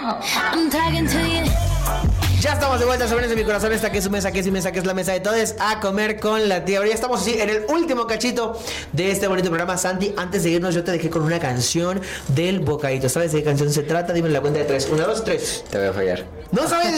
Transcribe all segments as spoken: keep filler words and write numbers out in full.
I'm talking to you. Ya estamos de vuelta, sobrinos de mi corazón. Esta que es su mesa, que es mi mesa, que es la mesa de todos. A comer con la tía. Ahora ya estamos así en el último cachito de este bonito programa. Santi, antes de irnos, yo te dejé con una canción del bocadito. ¿Sabes de qué canción se trata? Dime la cuenta de tres. Una, dos, tres. Te voy a fallar. ¿No sabes?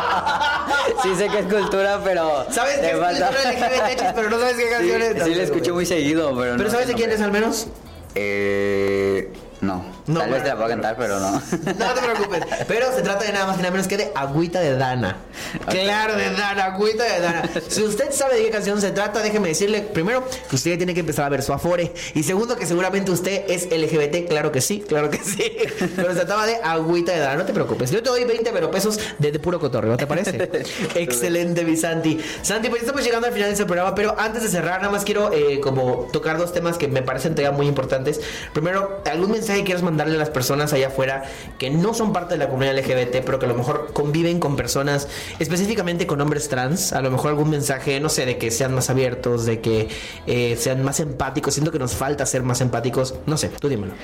Sí sé que es cultura, pero... ¿Sabes que es cultura L G B T, pero no sabes qué canción es? Sí, sí la escucho muy seguido, pero no. ¿Pero sabes de quién nombre. es al menos? Eh... No, No, tal vez bueno. te la puedo cantar, pero no. No te preocupes, pero se trata de nada más y nada menos que de Agüita de Dana. Okay. Claro, de Dana, Agüita de Dana. Si usted sabe de qué canción se trata, déjeme decirle primero que usted tiene que empezar a ver su Afore. Y segundo, que seguramente usted es L G B T. Claro que sí, claro que sí. Pero se trataba de Agüita de Dana, no te preocupes. Yo te doy veinte pero pesos de, de puro cotorreo, ¿no te parece? Excelente, mi Santi. Santi, pues estamos llegando al final de este programa, pero antes de cerrar, nada más quiero eh, como tocar dos temas que me parecen todavía muy importantes. Primero, algún mensaje que quieras mandarle a las personas allá afuera que no son parte de la comunidad L G B T, pero que a lo mejor conviven con personas, específicamente con hombres trans. A lo mejor algún mensaje, no sé, de que sean más abiertos, de que eh, sean más empáticos. Siento que nos falta ser más empáticos. No sé, tú dímelo.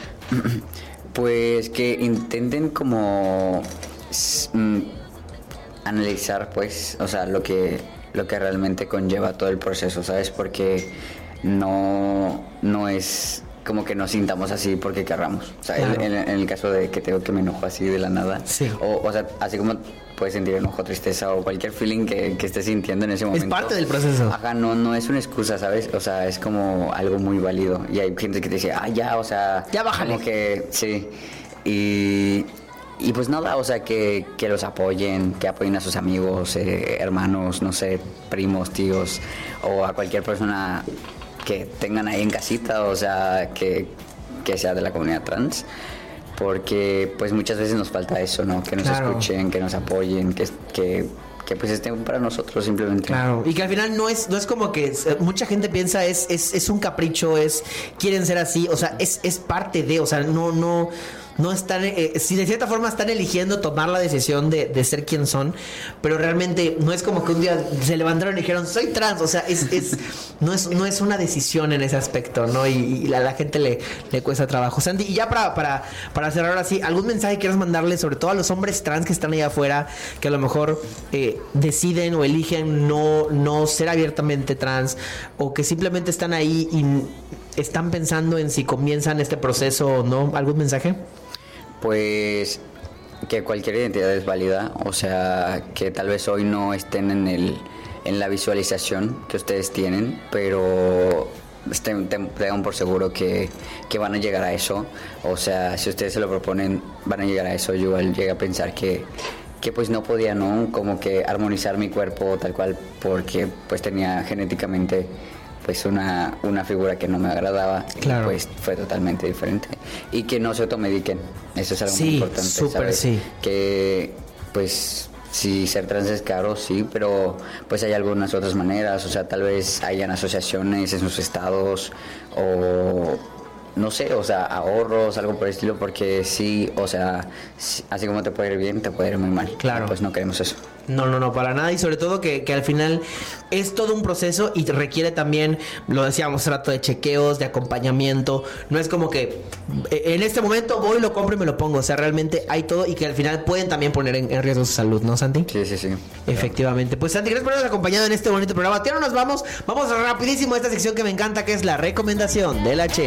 Pues que intenten como mm, analizar, pues, o sea, lo que lo que realmente conlleva todo el proceso, ¿sabes? Porque no no es como que nos sintamos así porque querramos. O sea, claro. en, en, en el caso de que tengo que me enojo así de la nada. Sí. O, o sea, así como puedes sentir enojo, tristeza o cualquier feeling que, que estés sintiendo en ese momento. Es parte del proceso. Ajá, no, no es una excusa, ¿sabes? O sea, es como algo muy válido. Y hay gente que te dice, ah, ya, o sea... Ya bájale. Como que, sí. Y... Y pues nada, o sea, que, que los apoyen, que apoyen a sus amigos, eh, hermanos, no sé, primos, tíos, o a cualquier persona que tengan ahí en casita, o sea, que, que sea de la comunidad trans, porque pues muchas veces nos falta eso, ¿no? Que nos claro. escuchen, que nos apoyen, que, que, que pues estén para nosotros simplemente. Claro, y que al final no es no es como que mucha gente piensa es es, es un capricho, es quieren ser así, o sea, es, es parte de, o sea, no no no están, eh, si de cierta forma están eligiendo tomar la decisión de, de ser quien son, pero realmente no es como que un día se levantaron y dijeron soy trans, o sea, es, es no es no es una decisión en ese aspecto, ¿no? Y, y a la gente le, le cuesta trabajo. Sandy, y ya para, para, para cerrar así, ¿algún mensaje quieres mandarle sobre todo a los hombres trans que están allá afuera, que a lo mejor eh, deciden o eligen no, no ser abiertamente trans, o que simplemente están ahí y están pensando en si comienzan este proceso o no? ¿Algún mensaje? Pues que cualquier identidad es válida, o sea, que tal vez hoy no estén en el en la visualización que ustedes tienen, pero estén, tengan por seguro que, que van a llegar a eso. O sea, si ustedes se lo proponen, van a llegar a eso. Yo igual llegué a pensar que que pues no podía, ¿no? Como que armonizar mi cuerpo tal cual, porque pues tenía genéticamente pues una, una figura que no me agradaba. Claro. Pues fue totalmente diferente. Y que no se automediquen, eso es algo sí, muy importante, súper, ¿sabes? sí. Que pues sí, ser trans es caro, sí, pero pues hay algunas otras maneras, o sea, tal vez hayan asociaciones en sus estados o no sé, o sea, ahorros, algo por el estilo, porque sí, o sea, sí, así como te puede ir bien, te puede ir muy mal. Claro. Pues no queremos eso. No, no, no, para nada. Y sobre todo que, que al final es todo un proceso y requiere también, lo decíamos, trato de chequeos, de acompañamiento. No es como que en este momento voy, lo compro y me lo pongo. O sea, realmente hay todo y que al final pueden también poner en, en riesgo su salud, ¿no, Santi? Sí, sí, sí. Efectivamente. Pues Santi, gracias por habernos acompañado en este bonito programa. Tía, no nos vamos. Vamos rapidísimo a esta sección que me encanta, que es la recomendación de la Che.